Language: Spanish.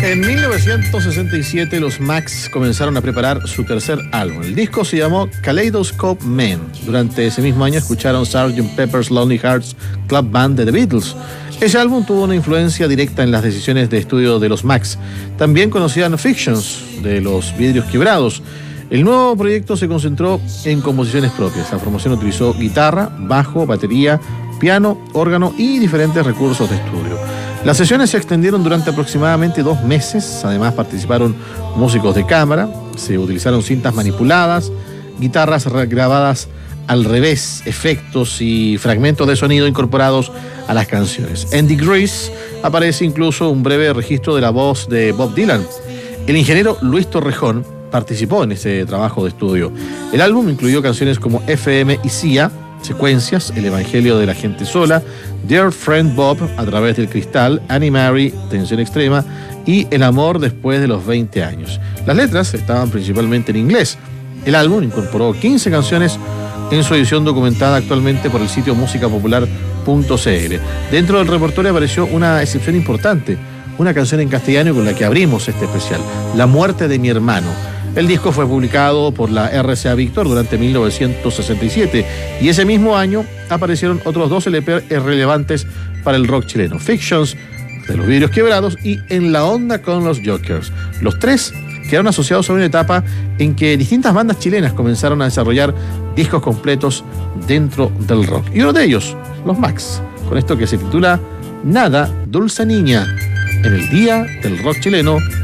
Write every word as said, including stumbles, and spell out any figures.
En mil novecientos sesenta y siete los Max comenzaron a preparar su tercer álbum. El disco se llamó Kaleidoscope Man. Durante ese mismo año escucharon sergeant Pepper's Lonely Hearts Club Band de The Beatles. Ese álbum tuvo una influencia directa en las decisiones de estudio de los Max. También conocían Fictions, de los Vidrios Quebrados. El nuevo proyecto se concentró en composiciones propias. La formación utilizó guitarra, bajo, batería, piano, órgano y diferentes recursos de estudio. Las sesiones se extendieron durante aproximadamente dos meses. Además participaron músicos de cámara, se utilizaron cintas manipuladas, guitarras grabadas al revés, efectos y fragmentos de sonido incorporados a las canciones. En Degrees aparece incluso un breve registro de la voz de Bob Dylan. El ingeniero Luis Torrejón participó en ese trabajo de estudio. El álbum incluyó canciones como F M y Sia, Secuencias, El Evangelio de la Gente Sola, Dear Friend Bob, A Través del Cristal, Annie Mary, Tensión Extrema y El Amor Después de los veinte años. Las letras estaban principalmente en inglés. El álbum incorporó quince canciones en su edición documentada actualmente por el sitio música popular punto c l. Dentro del repertorio apareció una excepción importante, una canción en castellano con la que abrimos este especial, La Muerte de mi Hermano. El disco fue publicado por la R C A Víctor durante mil novecientos sesenta y siete y ese mismo año aparecieron otros dos L P relevantes para el rock chileno: Fictions, de los Vidrios Quebrados, y En la Onda con los Jokers. Los tres quedaron asociados a una etapa en que distintas bandas chilenas comenzaron a desarrollar discos completos dentro del rock. Y uno de ellos, los Max, con esto que se titula Nada, Dulce Niña, en el Día del Rock Chileno